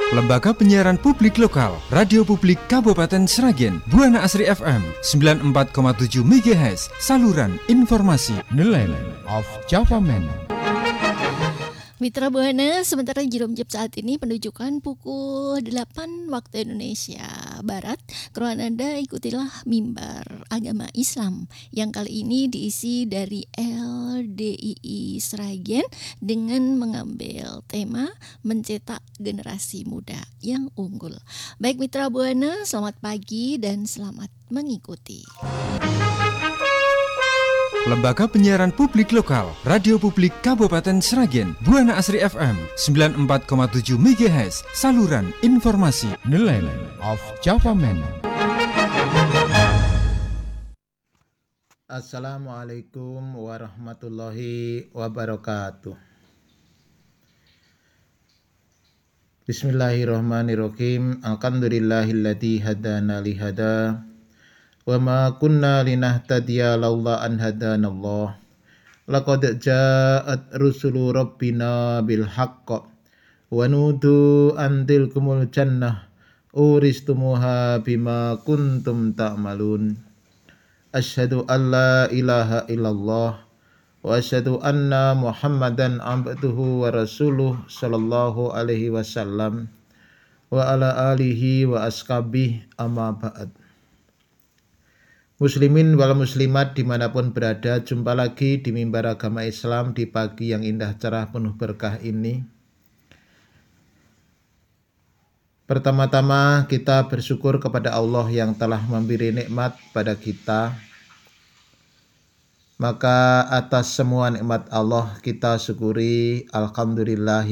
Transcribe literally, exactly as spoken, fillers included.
Lembaga Penyiaran Publik Lokal, Radio Publik Kabupaten Sragen, Buana Asri F M sembilan puluh empat koma tujuh megahertz, saluran informasi nelayan of Java Man. Mitra Buana, sementara Jerome Jeb saat ini menunjukkan pukul delapan waktu Indonesia Barat. Keruan Anda ikutilah Mimbar Agama Islam yang kali ini diisi dari L D I I Sragen dengan mengambil tema mencetak generasi muda yang unggul. Baik Mitra Buana, selamat pagi dan selamat mengikuti. Lembaga Penyiaran Publik Lokal, Radio Publik Kabupaten Sragen, Buana Asri F M sembilan puluh empat koma tujuh megahertz, saluran informasi nelayan of Java Man. Assalamualaikum warahmatullahi wabarakatuh. Bismillahirrahmanirrahim. Alhamdulillahilladzi hadana li hada wa ma kunna linahtadiya laula an hadanallah. Laqad ja'at rusulu rabbina bil haqq wa nudu an tilkumul jannah uristumuha bima kuntum ta'malun. Asyhadu an la ilaha illallah wa asyhadu anna Muhammadan abduhu wa rasuluh sallallahu alaihi wasallam wa ala alihi wa ashabihi amma ba'd. Muslimin wal muslimat dimanapun berada, jumpa lagi di Mimbar Agama Islam di pagi yang indah cerah penuh berkah ini. Pertama-tama kita bersyukur kepada Allah yang telah memberi nikmat pada kita. Maka atas semua nikmat Allah kita syukuri, alhamdulillah.